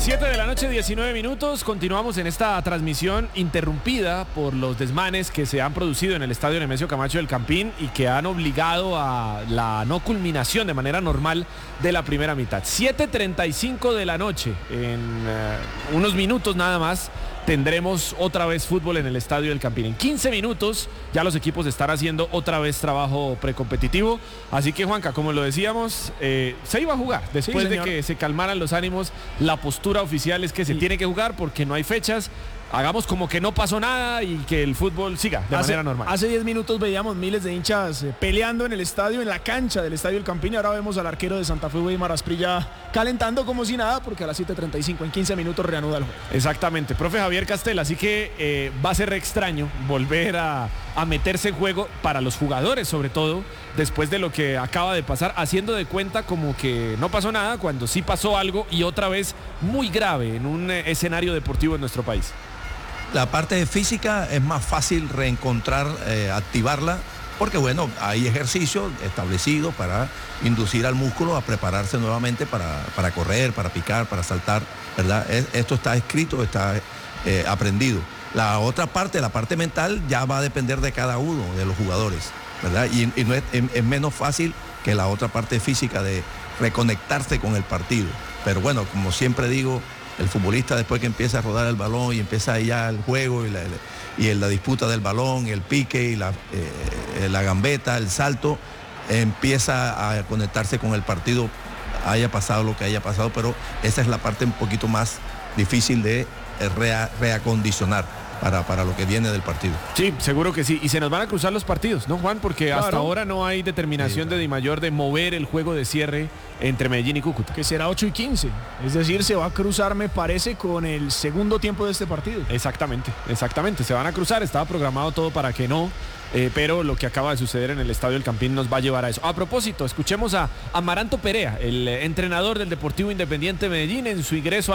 7 de la noche, 19 minutos. Continuamos en esta transmisión interrumpida por los desmanes que se han producido en el estadio Nemesio Camacho del Campín y que han obligado a la no culminación de manera normal de la primera mitad. 7:35 de la noche. En unos minutos nada más tendremos otra vez fútbol en el estadio del Campín. En 15 minutos ya los equipos están haciendo otra vez trabajo precompetitivo. Así que, Juanca, como lo decíamos, se iba a jugar. Después de que se calmaran los ánimos, la postura oficial es que se tiene que jugar porque no hay fechas. Hagamos como que no pasó nada y que el fútbol siga de manera normal. Hace 10 minutos veíamos miles de hinchas peleando en el estadio, en la cancha del estadio del Campín, y ahora vemos al arquero de Santa Fe, Weimar Asprilla, calentando como si nada, porque a las 7:35, en 15 minutos, reanuda el juego. Exactamente, profe Javier Castel, así que va a ser extraño volver a meterse en juego para los jugadores, sobre todo, después de lo que acaba de pasar, haciendo de cuenta como que no pasó nada, cuando sí pasó algo, y otra vez muy grave en un escenario deportivo en nuestro país. La parte física es más fácil reencontrar, activarla, porque bueno, hay ejercicios establecidos para inducir al músculo a prepararse nuevamente para correr, para picar, para saltar, ¿verdad? Esto está escrito, está aprendido. La otra parte, la parte mental, ya va a depender de cada uno de los jugadores, ¿verdad? Y no es menos fácil que la otra parte física de reconectarse con el partido. Pero bueno, como siempre digo, el futbolista, después que empieza a rodar el balón y empieza ya el juego y la disputa del balón, el pique y la gambeta, el salto, empieza a conectarse con el partido, haya pasado lo que haya pasado, pero esa es la parte un poquito más difícil de reacondicionar para lo que viene del partido. Sí, seguro que sí. Y se nos van a cruzar los partidos, ¿no, Juan? Porque claro, hasta ahora no hay determinación de Dimayor de mover el juego de cierre entre Medellín y Cúcuta. Que será 8:15. Es decir, se va a cruzar, me parece, con el segundo tiempo de este partido. Exactamente. Se van a cruzar. Estaba programado todo para que no. Pero lo que acaba de suceder en el estadio del Campín nos va a llevar a eso. A propósito, escuchemos a Amaranto Perea, el entrenador del Deportivo Independiente Medellín, en su ingreso